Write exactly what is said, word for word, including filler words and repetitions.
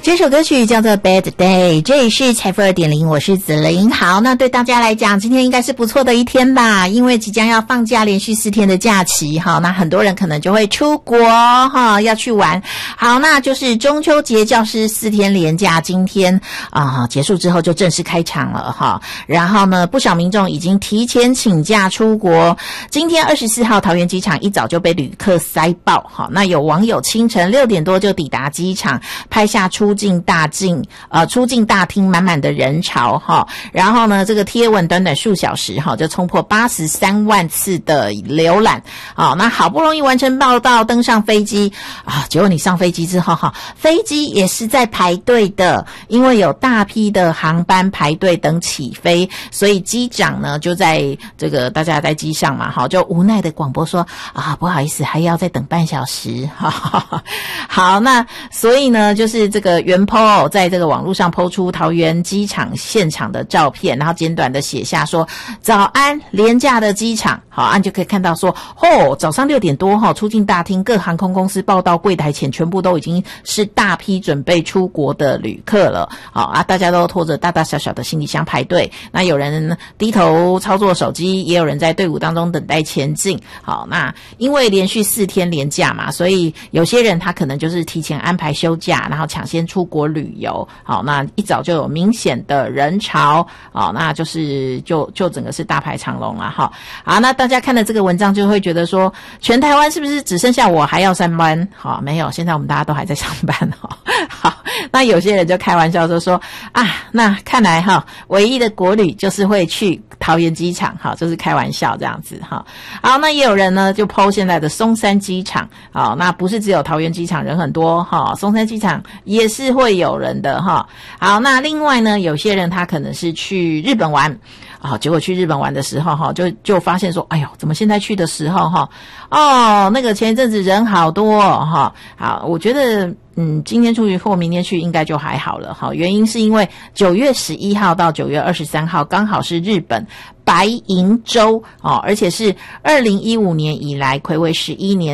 这首歌曲叫做 Bad Day， 这里是财富 二点零， 我是子琳。好，那对大家来讲今天应该是不错的一天吧，因为即将要放假，连续四天的假期哈，那很多人可能就会出国哈，要去玩。好，那就是中秋节教师四天连假今天啊、呃、结束之后就正式开场了哈，然后呢不少民众已经提前请假出国。今天二十四号桃园机场一早就被旅客塞爆哈，那有网友清晨六点多就抵达机场，拍下出境大境呃出境大厅满满的人潮哈，然后呢这个贴文短短数小时哈就冲破八十三万次的浏览。好，那好不容易完成报到，登上飞机啊，结果你上飞机之后哈，飞机也是在排队的，因为有大批的航班排队等起飞，所以机长呢就在这个大家在机上嘛哈，就无奈的广播说啊不好意思还要再等半小时。好，那所以呢就是这个原 po 在这个网络上 po 出桃园机场现场的照片，然后简短的写下说早安廉价的机场。好，按就可以看到说哦早上六点多哈，出境大厅各航空公司报到柜台前全部都已经是大批准备出国的旅客了。好啊，大家都拖着大大小小的行李箱排队，那有人低头操作手机，也有人在队伍当中等待前进。好，那因为连续四天连假嘛，所以有些人他可能就是提前安排休假，然后抢先出国旅游。好，那一早就有明显的人潮。好，那就是就就整个是大排长龙啦。好，好，那大家看了这个文章就会觉得说全台湾是不是只剩下我还要上班？好，没有，现在我们大家都还在上班。好，那有些人就开玩笑就说啊，那看来哈唯一的国旅就是会去桃园机场。好，就是开玩笑这样子。好，好，那也有人呢就 po 现在的松山机场。好，那不是只有桃园机场人很多哈，松山机场也是会有人的哈。好，那另外呢有些人他可能是去日本玩啊、哦，结果去日本玩的时候哈，就就发现说，哎呦，怎么现在去的时候哈，哦，那个前一阵子人好多哈、哦。好，我觉得嗯，今天出去或明天去应该就还好了哈。原因是因为九月十一号到九月二十三号刚好是日本白银周哦，而且是二零一五年以来睽违十一年。